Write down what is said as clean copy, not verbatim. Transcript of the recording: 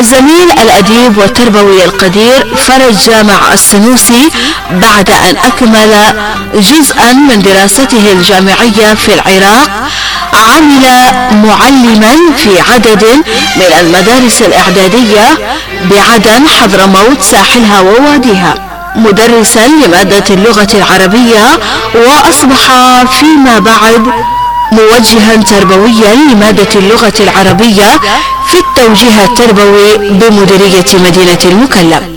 الزميل الأديب والتربوي القدير فرج جامع السنوسي بعد أن أكمل جزءا من دراسته الجامعية في العراق عمل معلما في عدد من المدارس الإعدادية بعدن، حضرموت، ساحلها وواديها، مدرسا لمادة اللغة العربية، وأصبح فيما بعد موجها تربويا لمادة اللغة العربية في التوجيه التربوي بمديرية مدينة المكلا.